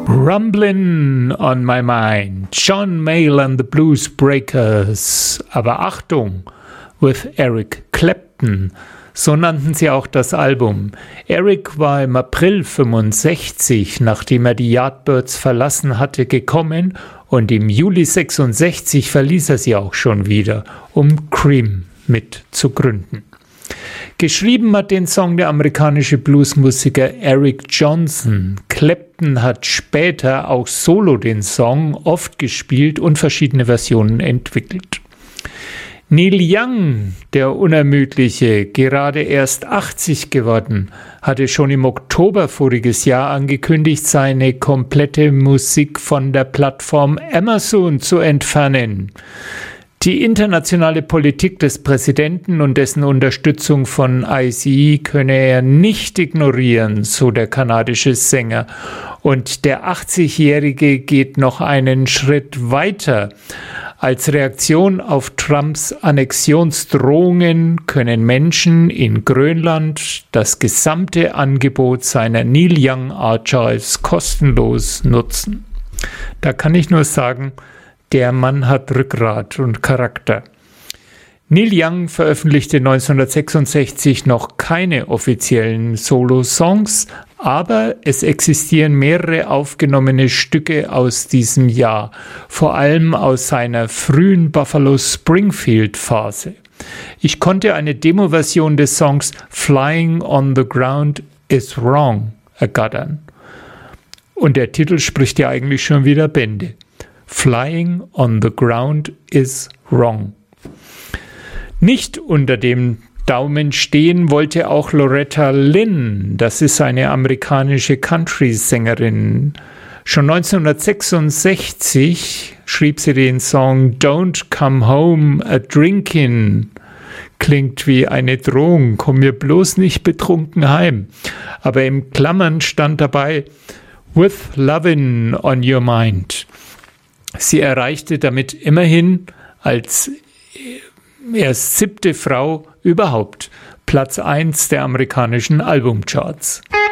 Rumblin' on my mind, John Mayall and the Blues Breakers. Aber Achtung, with Eric Clapton. So nannten sie auch das Album. Eric war im April 65, nachdem er die Yardbirds verlassen hatte, gekommen und im Juli 66 verließ er sie auch schon wieder, um Cream mit zu gründen. Geschrieben hat den Song der amerikanische Bluesmusiker Eric Johnson. Clapton hat später auch solo den Song oft gespielt und verschiedene Versionen entwickelt. Neil Young, der Unermüdliche, gerade erst 80 geworden, hatte schon im Oktober voriges Jahr angekündigt, seine komplette Musik von der Plattform Amazon zu entfernen. Die internationale Politik des Präsidenten und dessen Unterstützung von ICE könne er nicht ignorieren, so der kanadische Sänger. Und der 80-Jährige geht noch einen Schritt weiter. Als Reaktion auf Trumps Annexionsdrohungen können Menschen in Grönland das gesamte Angebot seiner Neil Young Archives kostenlos nutzen. Da kann ich nur sagen, der Mann hat Rückgrat und Charakter. Neil Young veröffentlichte 1966 noch keine offiziellen Solo-Songs, aber es existieren mehrere aufgenommene Stücke aus diesem Jahr, vor allem aus seiner frühen Buffalo Springfield-Phase. Ich konnte eine Demo-Version des Songs Flying on the Ground is Wrong ergattern. Und der Titel spricht ja eigentlich schon wieder Bände. Flying on the Ground is Wrong. Nicht unter dem Daumen stehen wollte auch Loretta Lynn. Das ist eine amerikanische Country-Sängerin. Schon 1966 schrieb sie den Song Don't Come Home a Drinkin'. Klingt wie eine Drohung, komm mir bloß nicht betrunken heim. Aber im Klammern stand dabei With Lovin' on Your Mind. Sie erreichte damit immerhin als erst 7. Frau überhaupt Platz 1 der amerikanischen Albumcharts.